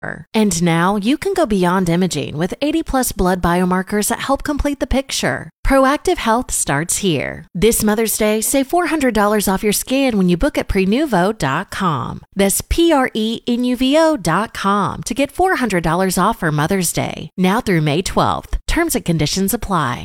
And now you can go beyond imaging with 80+ blood biomarkers that help complete the picture. Proactive Health starts here. This Mother's Day, save $400 off your scan when you book at Prenuvo.com. That's Prenuvo.com to get $400 off for Mother's Day. Now through May 12th. Terms and conditions apply.